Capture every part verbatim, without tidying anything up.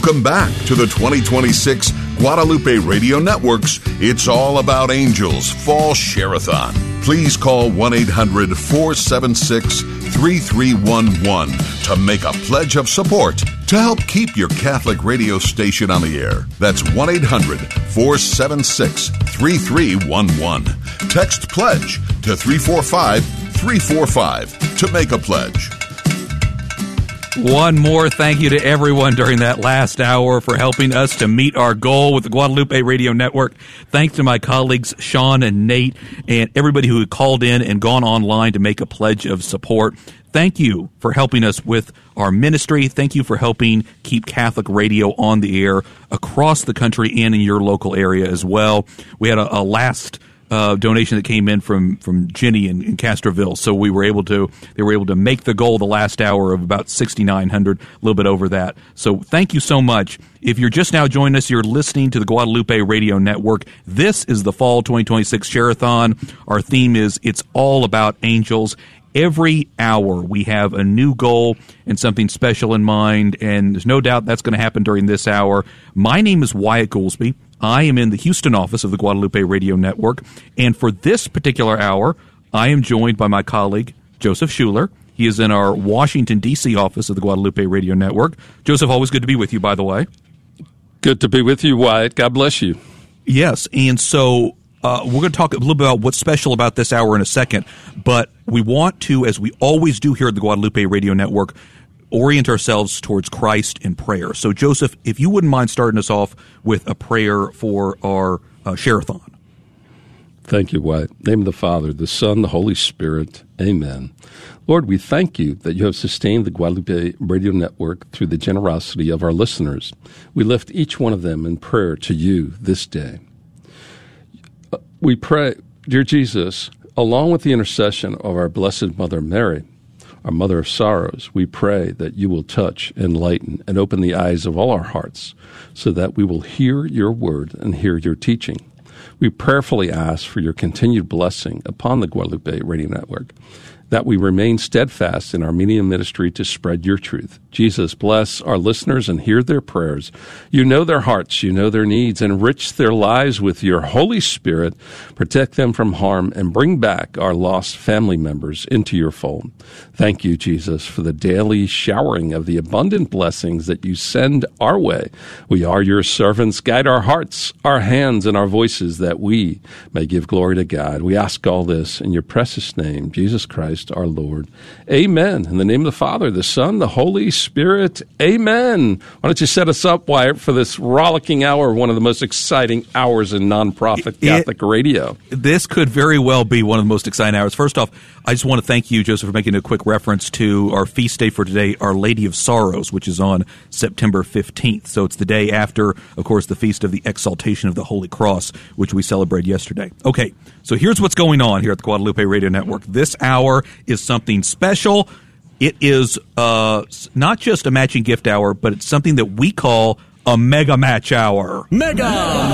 Welcome back to the twenty twenty-six Guadalupe Radio Network's It's All About Angels Fall Share-a-thon. Please call one eight hundred four seven six three three one one to make a pledge of support to help keep your Catholic radio station on the air. That's one eight hundred four seven six three three one one. Text PLEDGE to three four five three four five to make a pledge. One more thank you to everyone during that last hour for helping us to meet our goal with the Guadalupe Radio Network. Thanks to my colleagues Sean and Nate and everybody who had called in and gone online to make a pledge of support. Thank you for helping us with our ministry. Thank you for helping keep Catholic radio on the air across the country and in your local area as well. We had a, a last Uh, donation that came in from from Jenny in, in Castroville, so we were able to they were able to make the goal the last hour of about sixty-nine hundred, a little bit over that. So thank you so much. If you're just now joining us, you're listening to the Guadalupe Radio Network. This is the Fall twenty twenty-six Share-a-thon. Our theme is It's All About Angels. Every hour we have a new goal and something special in mind, and there's no doubt that's going to happen during this hour. My name is Wyatt Goolsby. I am in the Houston office of the Guadalupe Radio Network, and for this particular hour, I am joined by my colleague, Joseph Schuler. He is in our Washington, D C office of the Guadalupe Radio Network. Joseph, always good to be with you, by the way. Good to be with you, Wyatt. God bless you. Yes, and so uh, we're going to talk a little bit about what's special about this hour in a second, but we want to, as we always do here at the Guadalupe Radio Network, orient ourselves towards Christ in prayer. So, Joseph, if you wouldn't mind starting us off with a prayer for our uh, Share-a-thon. Thank you, Wyatt. In the name of the Father, the Son, the Holy Spirit. Amen. Lord, we thank you that you have sustained the Guadalupe Radio Network through the generosity of our listeners. We lift each one of them in prayer to you this day. We pray, dear Jesus, along with the intercession of our Blessed Mother Mary, our Mother of Sorrows, we pray that you will touch, enlighten, and open the eyes of all our hearts so that we will hear your word and hear your teaching. We prayerfully ask for your continued blessing upon the Guadalupe Radio Network, that we remain steadfast in our media ministry to spread your truth. Jesus, bless our listeners and hear their prayers. You know their hearts, you know their needs. Enrich their lives with your Holy Spirit. Protect them from harm and bring back our lost family members into your fold. Thank you, Jesus, for the daily showering of the abundant blessings that you send our way. We are your servants. Guide our hearts, our hands, and our voices that we may give glory to God. We ask all this in your precious name, Jesus Christ, our Lord. Amen. In the name of the Father, the Son, the Holy Spirit. Amen. Why don't you set us up, Wyatt, for this rollicking hour, one of the most exciting hours in nonprofit Catholic it, radio. This could very well be one of the most exciting hours. First off, I just want to thank you, Joseph, for making a quick reference to our feast day for today, Our Lady of Sorrows, which is on September fifteenth. So it's the day after, of course, the Feast of the Exaltation of the Holy Cross, which we celebrated yesterday. Okay, so here's what's going on here at the Guadalupe Radio Network. This hour is something special. It is uh, not just a matching gift hour, but it's something that we call a mega match hour. Mega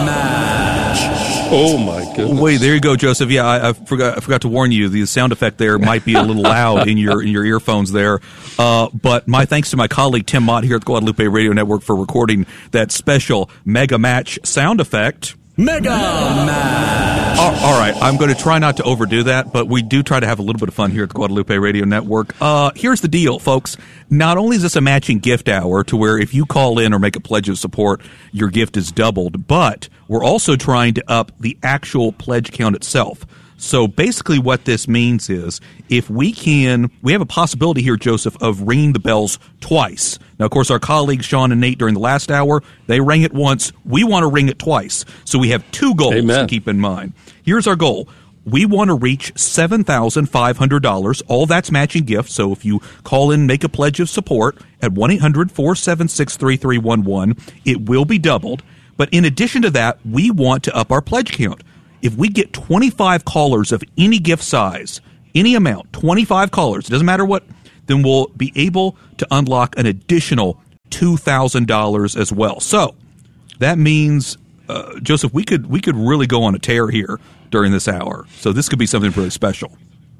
match. Oh, my goodness. Wait, there you go, Joseph. Yeah, I, I forgot I forgot to warn you. The sound effect there might be a little loud in your in your earphones there. Uh, but my thanks to my colleague Tim Mott here at the Guadalupe Radio Network for recording that special mega match sound effect. Mega match. All, all right, I'm going to try not to overdo that, but we do try to have a little bit of fun here at the Guadalupe Radio Network. Uh, here's the deal, folks. Not only is this a matching gift hour to where if you call in or make a pledge of support, your gift is doubled, but we're also trying to up the actual pledge count itself. So basically what this means is if we can, we have a possibility here, Joseph, of ringing the bells twice. Now, of course, our colleagues Sean and Nate during the last hour, they rang it once. We want to ring it twice. So we have two goals Amen. to keep in mind. Here's our goal. We want to reach seven thousand five hundred dollars. All that's matching gift. So if you call in, make a pledge of support at one eight hundred four seven six three three one one, it will be doubled. But in addition to that, we want to up our pledge count. If we get twenty-five callers of any gift size, any amount, twenty-five callers, it doesn't matter what, then we'll be able to unlock an additional two thousand dollars as well. So that means, uh, Joseph, we could we could really go on a tear here during this hour. So this could be something really special.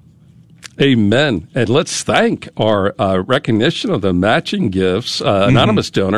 Amen. And let's thank our uh, recognition of the matching gifts, uh, mm-hmm. anonymous donor,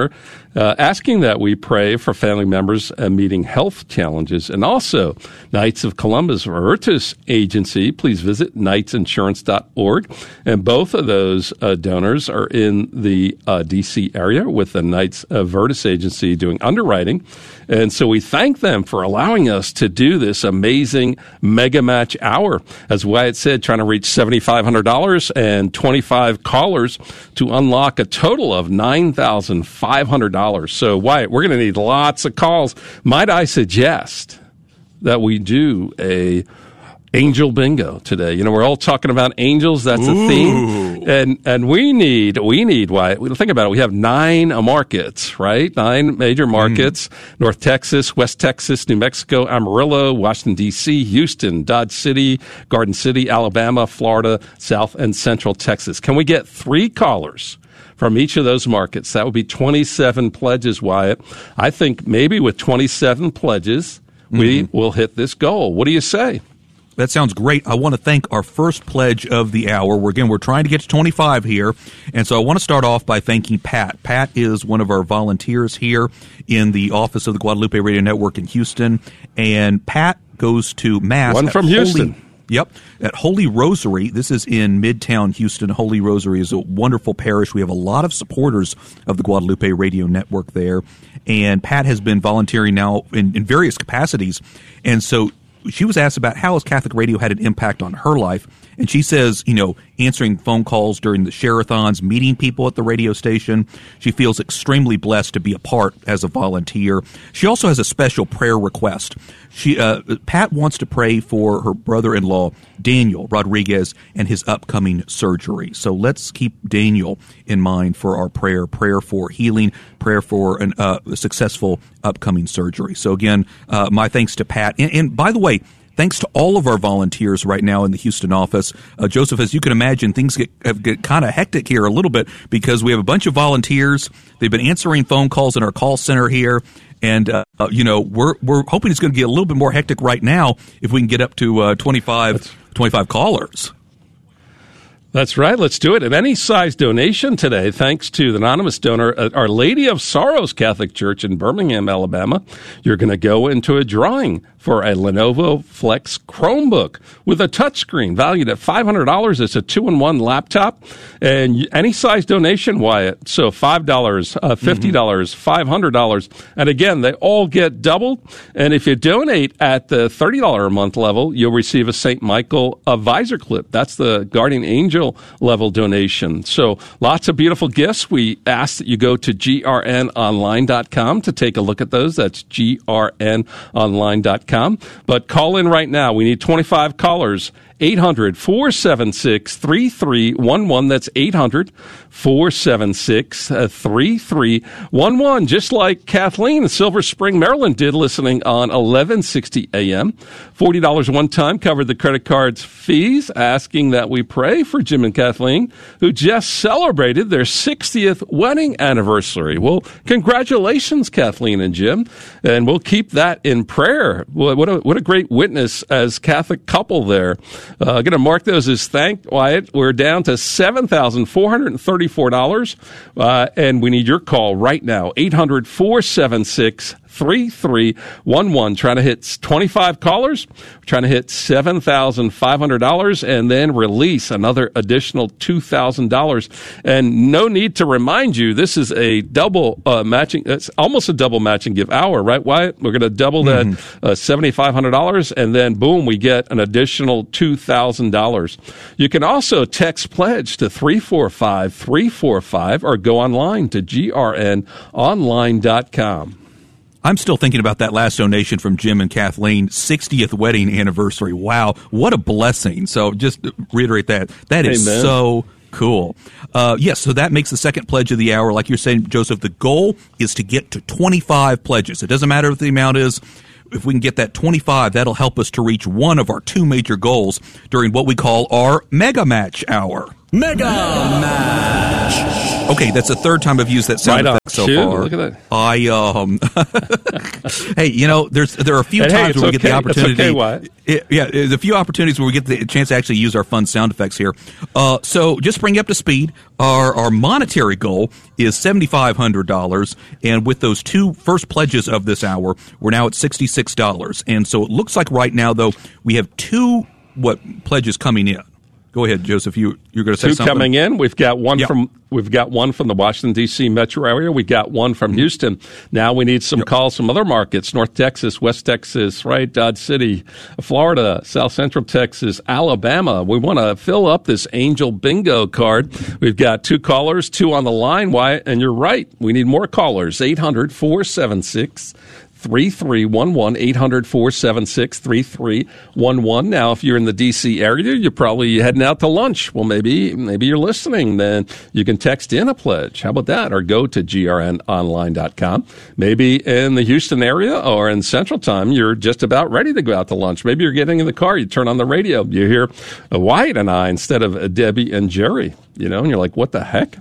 uh, asking that we pray for family members uh, meeting health challenges. And also, Knights of Columbus Virtus Agency, please visit knights insurance dot org. And both of those uh, donors are in the uh, D C area with the Knights of Virtus Agency doing underwriting. And so we thank them for allowing us to do this amazing mega match hour. As Wyatt said, trying to reach seven thousand five hundred dollars and twenty-five callers to unlock a total of nine thousand five hundred dollars. So, Wyatt, we're going to need lots of calls. Might I suggest that we do a Angel Bingo today? You know, we're all talking about angels. That's a Ooh. theme. And and we need, we need, why? Think about it. We have nine markets, right? Nine major markets. Mm. North Texas, West Texas, New Mexico, Amarillo, Washington, D C, Houston, Dodge City, Garden City, Alabama, Florida, South and Central Texas. Can we get three callers from each of those markets? That would be twenty-seven pledges, Wyatt. I think maybe with twenty-seven pledges, mm-hmm. we will hit this goal. What do you say? That sounds great. I want to thank our first pledge of the hour. We're, again, we're trying to get to twenty-five here. And so I want to start off by thanking Pat. Pat is one of our volunteers here in the office of the Guadalupe Radio Network in Houston. And Pat goes to Mass. One from Holy, Houston. Yep. At Holy Rosary. This is in Midtown Houston. Holy Rosary is a wonderful parish. We have a lot of supporters of the Guadalupe Radio Network there. And Pat has been volunteering now in, in various capacities. And so she was asked about how has Catholic radio had an impact on her life. And she says, you know, answering phone calls during the share-a-thons, meeting people at the radio station. She feels extremely blessed to be a part as a volunteer. She also has a special prayer request. She, uh, Pat wants to pray for her brother-in-law, Daniel Rodriguez, and his upcoming surgery. So let's keep Daniel in mind for our prayer, prayer for healing, prayer for an, uh, a successful upcoming surgery. So again, uh, my thanks to Pat. And, and by the way, thanks to all of our volunteers right now in the Houston office. Uh, Joseph, as you can imagine, things get, have get kind of hectic here a little bit because we have a bunch of volunteers. They've been answering phone calls in our call center here. And, uh, you know, we're we're hoping it's going to get a little bit more hectic right now if we can get up to uh, twenty-five, twenty-five callers. That's right. Let's do it. At any size donation today, thanks to the anonymous donor at Our Lady of Sorrows Catholic Church in Birmingham, Alabama, you're going to go into a drawing for a Lenovo Flex Chromebook with a touchscreen valued at five hundred dollars. It's a two-in-one laptop. And any size donation, Wyatt, so five dollars, uh, fifty dollars, mm-hmm. five hundred dollars. And again, they all get doubled. And if you donate at the thirty dollars a month level, you'll receive a Saint Michael uh, visor clip. That's the Guardian Angel level donation. So lots of beautiful gifts. We ask that you go to G R N online dot com to take a look at those. That's G R N online dot com. But call in right now. We need twenty-five callers. eight hundred, four seven six, three three one one. That's eight hundred, four seven six, three three one one. Just like Kathleen in Silver Spring, Maryland did, listening on eleven sixty A M. forty dollars one time covered the credit card's fees, asking that we pray for Jim and Kathleen, who just celebrated their sixtieth wedding anniversary. Well, congratulations, Kathleen and Jim. And we'll keep that in prayer. What a, what a great witness as Catholic couple there. Uh, I'm going to mark those as thank, Wyatt. We're down to seven thousand four hundred thirty-four dollars, uh, and we need your call right now, eight hundred, four seven six, three three one one. Trying to hit twenty-five callers. We're trying to hit seven thousand five hundred dollars and then release another additional two thousand dollars. And no need to remind you, this is a double uh, matching, it's almost a double matching give hour, right, Wyatt? We're going to double that mm-hmm. uh, seven thousand five hundred dollars, and then boom, we get an additional two thousand dollars. You can also text pledge to three four five, three four five or go online to G R N online dot com. I'm still thinking about that last donation from Jim and Kathleen, sixtieth wedding anniversary. Wow, what a blessing. So just reiterate that. That is Amen. So cool. Uh, yes, so that makes the second pledge of the hour. Like you're saying, Joseph, the goal is to get to twenty-five pledges. It doesn't matter what the amount is. If we can get that twenty-five, that'll help us to reach one of our two major goals during what we call our Mega Match Hour. Mega Match. Okay, that's the third time I've used that sound Right effect so Shoot, far. look at that. I um, hey, you know, there's there are a few And hey, times it's where we okay. get the opportunity. It's okay, Wyatt. It- yeah, there's a few opportunities where we get the chance to actually use our fun sound effects here. Uh, so just to bring you up to speed, our our monetary goal is seventy five hundred dollars, and with those two first pledges of this hour, we're now at sixty six dollars. And so it looks like right now, though, we have two what pledges coming in. Go ahead, Joseph. You you're going to say Two something. coming in. We've got one Yep. from we've got one from the Washington D C metro area. We got one from Houston. Now we need some Yep. calls from other markets: North Texas, West Texas, right? Dodge City, Florida, South Central Texas, Alabama. We want to fill up this Angel Bingo card. We've got two callers, two on the line. Wyatt, and you're right. We need more callers. eight hundred, four seven six three three one one, eight hundred, four seven six, three three one one. Now, if you're in the D C area, you're probably heading out to lunch. Well, maybe maybe you're listening. Then you can text in a pledge. How about that? Or go to G R N online dot com. Maybe in the Houston area or in Central Time, you're just about ready to go out to lunch. Maybe you're getting in the car. You turn on the radio. You hear Wyatt and I instead of Debbie and Jerry. You know, and you're like, what the heck?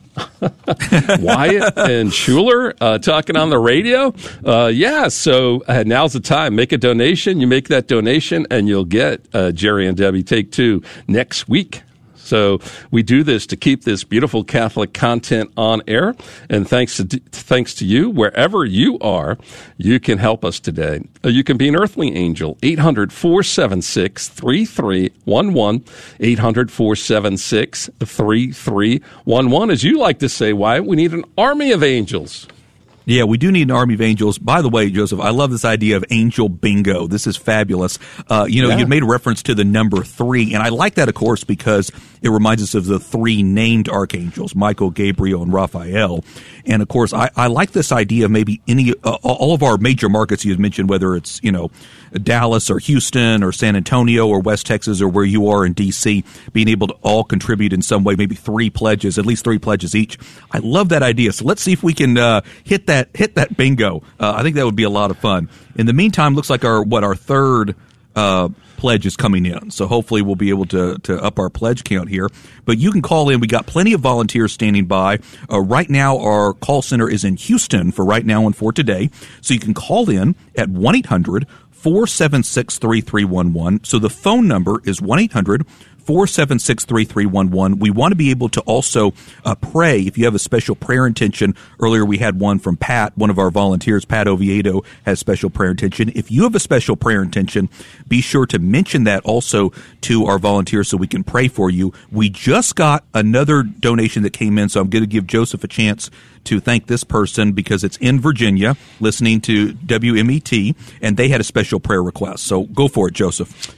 Wyatt and Schuler uh, talking on the radio? Uh, yeah, so uh, now's the time. Make a donation. You make that donation, and you'll get uh, Jerry and Debbie Take Two next week. So we do this to keep this beautiful Catholic content on air. And thanks to thanks to you, wherever you are, you can help us today. Uh, you can be an earthly angel. eight hundred, four seven six, three three one one. eight hundred, four seven six, three three one one. As you like to say, Wyatt, we need an army of angels. Yeah, we do need an army of angels. By the way, Joseph, I love this idea of angel bingo. This is fabulous. Uh, you know, Yeah. you made a reference to the number three, and I like that, of course, because it reminds us of the three named archangels, Michael, Gabriel, and Raphael. And, of course, I, I like this idea of maybe any uh, all of our major markets you mentioned, whether it's, you know, Dallas or Houston or San Antonio or West Texas or where you are in D C, being able to all contribute in some way, maybe three pledges, at least three pledges each. I love that idea. So let's see if we can uh, hit that hit that bingo. Uh, I think that would be a lot of fun. In the meantime, looks like our what our third uh, pledge is coming in. So hopefully we'll be able to to up our pledge count here. But you can call in. We got plenty of volunteers standing by. Uh, right now, our call center is in Houston for right now and for today. So you can call in at one eight hundred four seven six three three one one. So the phone number is one eight hundred four seven six three three one one. We want to be able to also uh, pray if you have a special prayer intention. Earlier we had one from Pat, one of our volunteers, Pat Oviedo, has special prayer intention. If you have a special prayer intention, be sure to mention that also to our volunteers so we can pray for you. We just got another donation that came in, so I'm going to give Joseph a chance to thank this person because it's in Virginia, listening to W M E T, and they had a special prayer request. So go for it, Joseph.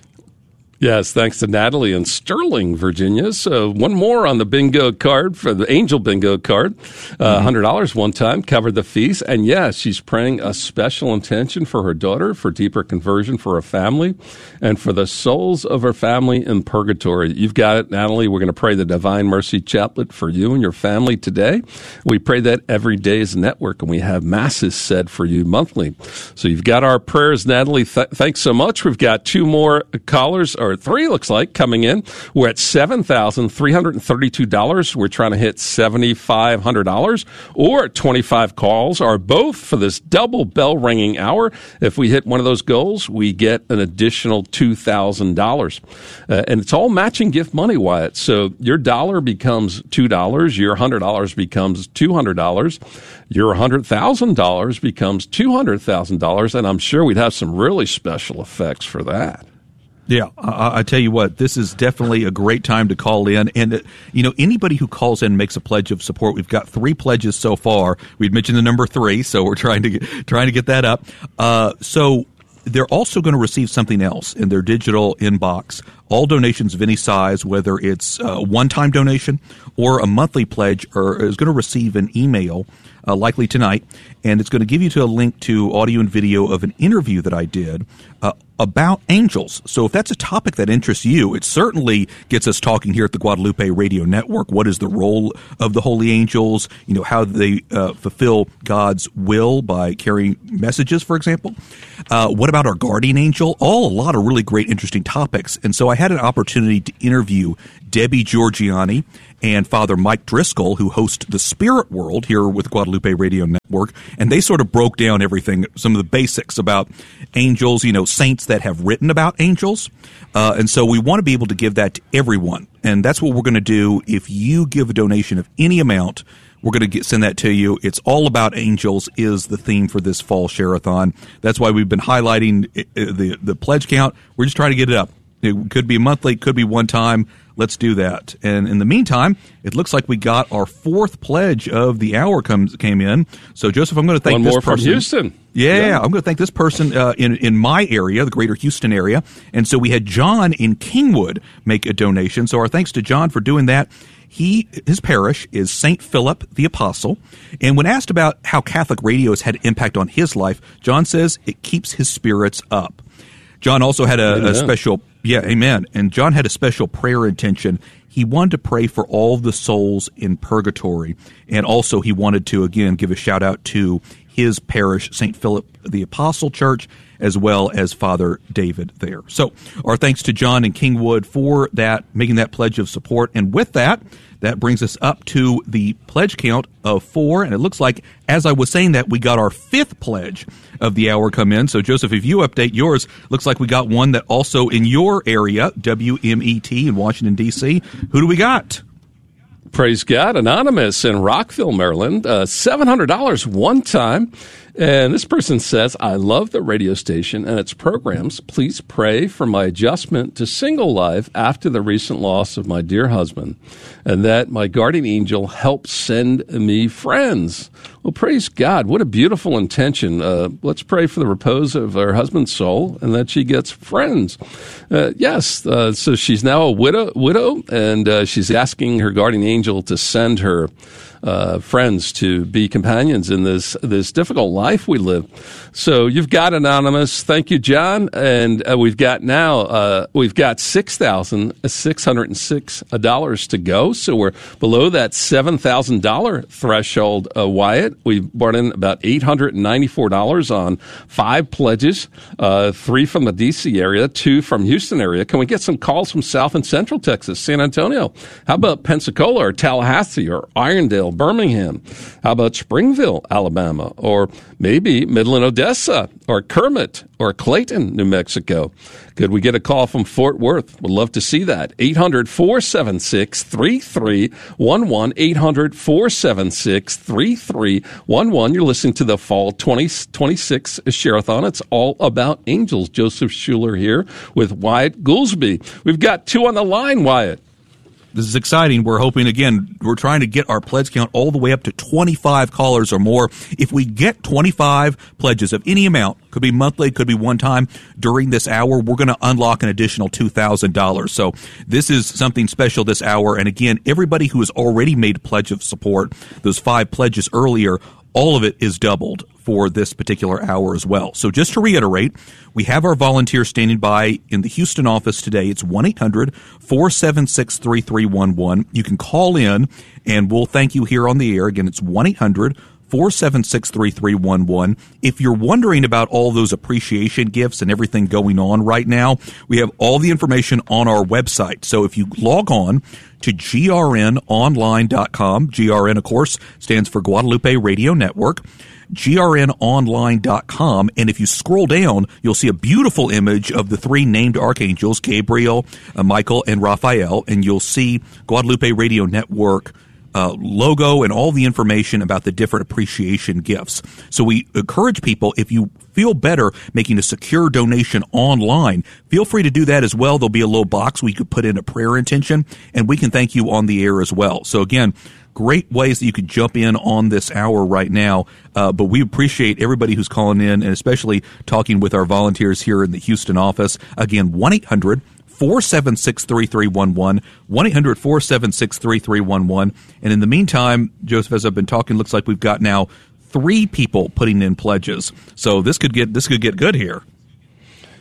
Yes, thanks to Natalie in Sterling, Virginia. So one more on the bingo card for the Angel Bingo card. Uh, one hundred dollars one time covered the fees. And yes, she's praying a special intention for her daughter, for deeper conversion for her family, and for the souls of her family in purgatory. You've got it, Natalie. We're going to pray the Divine Mercy Chaplet for you and your family today. We pray that every day as a network, and we have masses said for you monthly. So you've got our prayers, Natalie. Th- thanks so much. We've got two more callers, or three, looks like, coming in. We're at seven thousand three hundred thirty-two dollars. We're trying to hit seven thousand five hundred dollars or twenty-five calls, or both for this double bell ringing hour. If we hit one of those goals, we get an additional two thousand dollars. Uh, and it's all matching gift money, Wyatt. So your dollar becomes two dollars, your one hundred dollars becomes two hundred dollars, your one hundred thousand dollars becomes two hundred thousand dollars, and I'm sure we'd have some really special effects for that. Yeah, I, I tell you what, this is definitely a great time to call in. And, uh, you know, anybody who calls in and makes a pledge of support, we've got three pledges so far. We'd mentioned the number three, so we're trying to get, trying to get that up. Uh, so they're also going to receive something else in their digital inbox. All donations of any size, whether it's a one-time donation or a monthly pledge, are, is going to receive an email, uh, likely tonight, and it's going to give you to a link to audio and video of an interview that I did uh, about angels. So if that's a topic that interests you, it certainly gets us talking here at the Guadalupe Radio Network. What is the role of the holy angels? You know, how they uh, fulfill God's will by carrying messages, for example. Uh, what about our guardian angel? All a lot of really great, interesting topics. And so I had an opportunity to interview Debbie Georgiani and Father Mike Driscoll, who host the Spirit World here with Guadalupe Radio Network, and they sort of broke down everything, some of the basics about angels, you know, saints that have written about angels. Uh, and so we want to be able to give that to everyone, and that's what we're going to do. If you give a donation of any amount, we're going to get, send that to you. It's all about angels is the theme for this fall share-a-thon. That's why we've been highlighting the the pledge count. We're just trying to get it up. It could be monthly, could be one time. Let's do that. And in the meantime, it looks like we got our fourth pledge of the hour comes came in. So, Joseph, I'm going to thank One this more person. from Houston. Yeah, yeah, I'm going to thank this person uh, in in my area, the greater Houston area. And so we had John in Kingwood make a donation. So our thanks to John for doing that. He, his parish is Saint Philip the Apostle, and when asked about how Catholic radio has had an impact on his life, John says it keeps his spirits up. John also had a, a special, yeah, amen, and John had a special prayer intention. He wanted to pray for all the souls in purgatory, and also he wanted to, again, give a shout-out to his parish, Saint Philip the Apostle Church, as well as Father David there. So our thanks to John and Kingwood for that, making that pledge of support. And with that, that brings us up to the pledge count of four. And it looks like, as I was saying that, we got our fifth pledge of the hour come in. So, Joseph, if you update yours, looks like we got one that also in your area, W M E T in Washington, D C. Who do we got? Praise God. Anonymous in Rockville, Maryland, uh, seven hundred dollars one time. And this person says, I love the radio station and its programs. Please pray for my adjustment to single life after the recent loss of my dear husband, and that my guardian angel helps send me friends. Well, praise God. What a beautiful intention. Uh, let's pray for the repose of her husband's soul and that she gets friends. Uh, yes, uh, so she's now a widow, widow and uh, she's asking her guardian angel to send her Uh, friends to be companions in this this difficult life we live. So you've got Anonymous. Thank you, John. And uh, we've got now uh, we've got six thousand six hundred six dollars to go. So we're below that seven thousand dollars threshold. Uh, Wyatt, we've brought in about eight hundred ninety four dollars on five pledges, uh, three from the D C area, two from Houston area. Can we get some calls from South and Central Texas, San Antonio? How about Pensacola or Tallahassee or Irondale, Birmingham? How about Springville, Alabama? Or maybe Midland, Odessa, or Kermit, or Clayton, New Mexico? Could we get a call from Fort Worth? Would love to see that. eight hundred, four seven six, three three one one, eight hundred, four seven six, three three one one. You're listening to the Fall twenty twenty-six Share-a-thon. It's all about angels. Joseph Schuler here with Wyatt Goolsby. We've got two on the line, Wyatt. This is exciting. We're hoping, again, we're trying to get our pledge count all the way up to twenty-five callers or more. If we get twenty-five pledges of any amount, could be monthly, could be one time, during this hour, we're going to unlock an additional two thousand dollars. So this is something special this hour. And again, everybody who has already made a pledge of support, those five pledges earlier, all of it is doubled for this particular hour as well. So just to reiterate, we have our volunteers standing by in the Houston office today. It's one eight hundred, four seven six, three three one one. You can call in, and we'll thank you here on the air. Again, it's one eight hundred, four seven six, three three one one. If you're wondering about all those appreciation gifts and everything going on right now, we have all the information on our website. So if you log on to G R N online dot com, G R N, of course, stands for Guadalupe Radio Network, G R N online dot com, and if you scroll down, you'll see a beautiful image of the three named archangels, Gabriel, uh, Michael, and Raphael, and you'll see Guadalupe Radio Network Uh, logo and all the information about the different appreciation gifts. So we encourage people, if you feel better making a secure donation online, feel free to do that as well. There'll be a little box where you could put in a prayer intention, and we can thank you on the air as well. So again, great ways that you could jump in on this hour right now. Uh, but we appreciate everybody who's calling in, and especially talking with our volunteers here in the Houston office. Again, one eight hundred, four seven six, three three one one, one eight hundred, four seven six, three three one one. And in the meantime, Joseph, as I've been talking, looks like we've got now three people putting in pledges. So this could get this could get good here.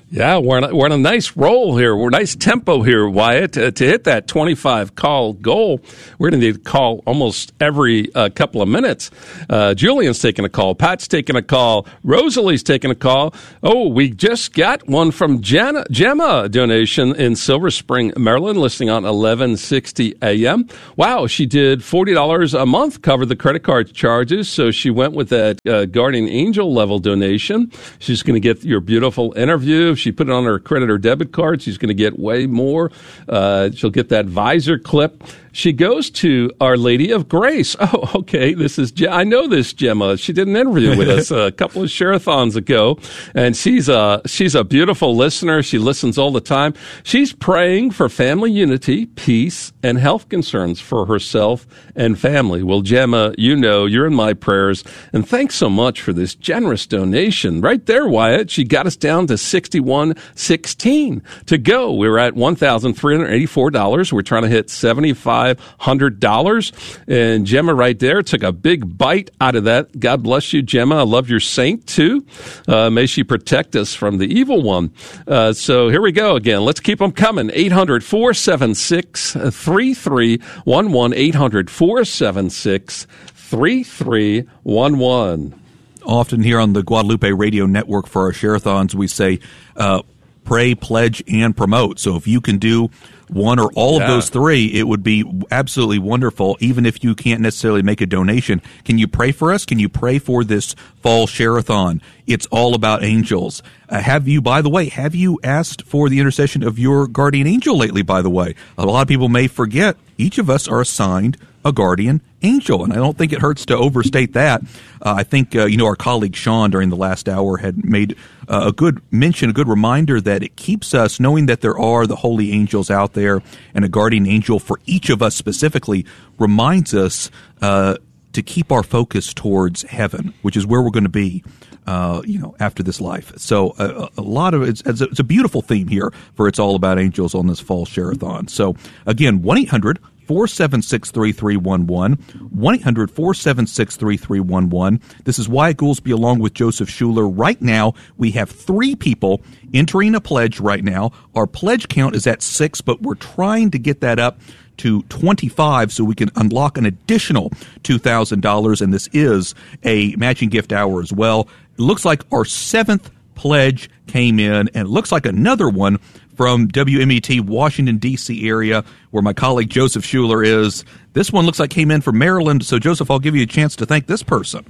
Yeah, we're on, a, we're on a nice roll here. We're nice tempo here, Wyatt. Uh, to hit that twenty-five call goal, we're going to need to call almost every uh, couple of minutes. Uh, Julian's taking a call. Pat's taking a call. Rosalie's taking a call. Oh, we just got one from Jenna, Gemma, donation in Silver Spring, Maryland, listening on eleven sixty A M. Wow, she did forty dollars a month, covered the credit card charges, so she went with that uh, Guardian Angel level donation. She's going to get your beautiful interview. She put it on her credit or debit card. She's going to get way more. Uh, she'll get that visor clip. She goes to Our Lady of Grace. Oh, okay. This is, Je- I know this Gemma. She did an interview with us a couple of share-a-thons ago, and she's a, she's a beautiful listener. She listens all the time. She's praying for family unity, peace, and health concerns for herself and family. Well, Gemma, you know, you're in my prayers, and thanks so much for this generous donation. Right there, Wyatt, she got us down to sixty-one sixteen to go. We were at one thousand three hundred eighty-four dollars. We're trying to hit seventy-five hundred dollars. And Gemma right there took a big bite out of that. God bless you, Gemma. I love your saint, too. Uh, may she protect us from the evil one. Uh, so here we go again. Let's keep them coming. eight hundred, four seven six, three three one one. eight hundred, four seven six, three three one one. Often here on the Guadalupe Radio Network for our share-a-thons, we say uh, pray, pledge, and promote. So if you can do one or all yeah. of those three, it would be absolutely wonderful, even if you can't necessarily make a donation. Can you pray for us? Can you pray for this fall share-a-thon? It's all about angels. Uh, have you, by the way, have you asked for the intercession of your guardian angel lately, by the way? A lot of people may forget each of us are assigned a guardian angel, and I don't think it hurts to overstate that. Uh, I think, uh, you know, our colleague Sean during the last hour had made uh, a good mention, a good reminder that it keeps us knowing that there are the holy angels out there, and a guardian angel for each of us specifically reminds us uh, to keep our focus towards heaven, which is where we're going to be, uh, you know, after this life. So uh, a lot of it's, it's a beautiful theme here for It's All About Angels on this fall share-a-thon. So again, one eight hundred four seven six, three three one one, one eight hundred four seven six, three three one one. This is Wyatt Goolsby along with Joseph Schuler. Right now, we have three people entering a pledge right now. Our pledge count is at six, but we're trying to get that up to twenty-five so we can unlock an additional two thousand dollars, and this is a matching gift hour as well. It looks like our seventh pledge came in, and it looks like another one from W M E T Washington, D C area, where my colleague Joseph Schuler is. This one looks like came in from Maryland, so Joseph, I'll give you a chance to thank this person.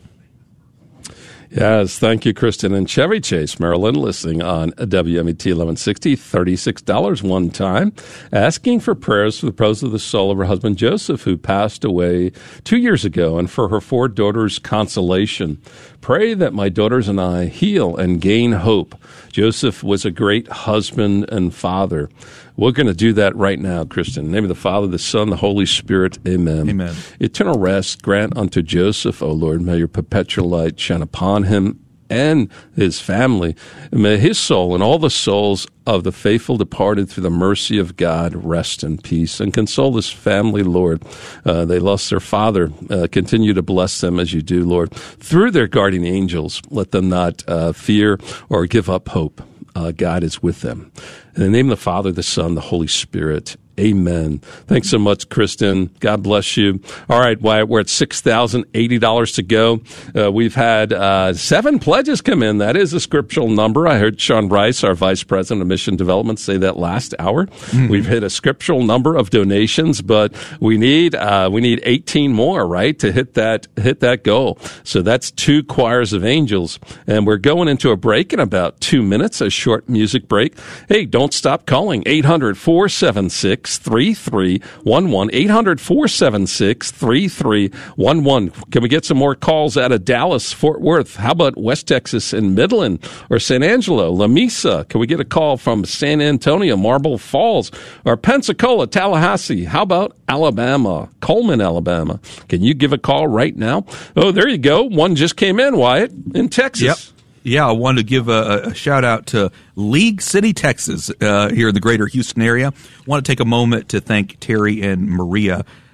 Yes, thank you, Kristen in Chevy Chase, Maryland, listening on W M E T eleven sixty, thirty-six dollars one time, asking for prayers for the repose of the soul of her husband Joseph, who passed away two years ago, and for her four daughters' consolation. Pray that my daughters and I heal and gain hope. Joseph was a great husband and father. We're going to do that right now, Kristen. In the name of the Father, the Son, the Holy Spirit. Amen. Amen. Eternal rest grant unto Joseph, O Lord. May your perpetual light shine upon him and his family. And may his soul and all the souls of the faithful departed through the mercy of God rest in peace. And console this family, Lord. Uh, they lost their father. Uh, continue to bless them as you do, Lord. Through their guardian angels, let them not uh, fear or give up hope. Uh, God is with them. In the name of the Father, the Son, the Holy Spirit. Amen. Thanks so much, Kristen. God bless you. All right, Wyatt, we're at six thousand eighty dollars to go. Uh, we've had uh, seven pledges come in. That is a scriptural number. I heard Sean Bryce, our Vice President of Mission Development, say that last hour. Mm-hmm. We've hit a scriptural number of donations, but we need uh, we need eighteen more, right, to hit that hit that goal. So that's two choirs of angels. And we're going into a break in about two minutes, a short music break. Hey, don't stop calling. eight hundred, four seven six, three three one one. eight hundred, four seven six, three three one one. Can we get some more calls out of Dallas, Fort Worth? How about West Texas and Midland or San Angelo, La Mesa? Can we get a call from San Antonio, Marble Falls, or Pensacola, Tallahassee? How about Alabama, Coleman, Alabama? Can you give a call right now? Oh, there you go. One just came in, Wyatt, in Texas. Yep. Yeah, I wanted to give a, a shout out to League City, Texas, uh, here in the greater Houston area. I want to take a moment to thank Terry and Maria.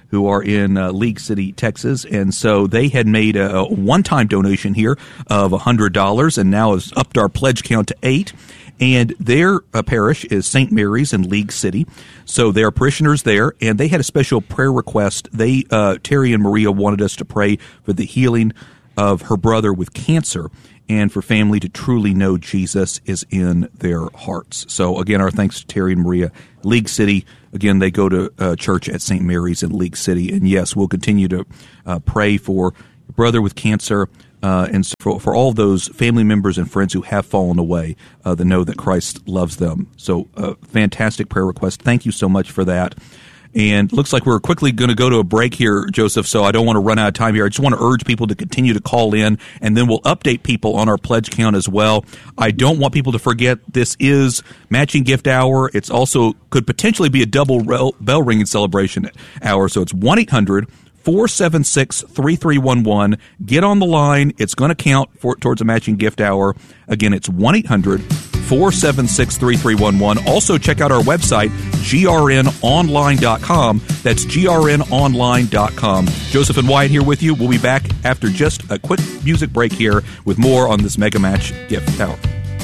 who are in uh, League City, Texas. And so they had made a, a one-time donation here of one hundred dollars and now has upped our pledge count to eight. And their uh, parish is Saint Mary's in League City. So there are parishioners there, and they had a special prayer request. They, uh, Terry and Maria wanted us to pray for the healing of her brother with cancer and for family to truly know Jesus is in their hearts. So again, our thanks to Terry and Maria. League City, again, they go to uh, church at Saint Mary's in League City. And yes, we'll continue to uh, pray for your brother with cancer, Uh, and so for, for all those family members and friends who have fallen away, uh, that know that Christ loves them. So, uh, fantastic prayer request. Thank you so much for that. And looks like we're quickly going to go to a break here, Joseph, so I don't want to run out of time here. I just want to urge people to continue to call in, and then we'll update people on our pledge count as well. I don't want people to forget this is Matching Gift Hour. It's also could potentially be a double bell ringing celebration hour, so it's one eight hundred four seven six three three one one. Get on the line. It's going to count for towards a matching gift hour. Again, it's one eight hundred four seven six three three one one. Also, check out our website, G R N online dot com. That's G R N online dot com. Joseph and Wyatt here with you. We'll be back after just a quick music break here with more on this Mega Match Gift Hour.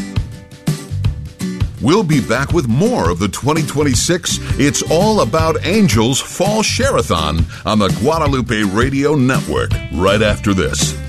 We'll be back with more of the twenty twenty-six It's All About Angels Fall Share-a-thon on the Guadalupe Radio Network right after this.